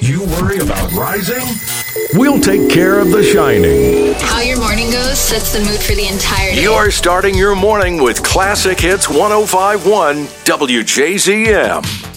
You worry about rising? We'll take care of the shining. How your morning goes sets the mood for the entire day. You're starting your morning with Classic Hits 105.1 WJZM.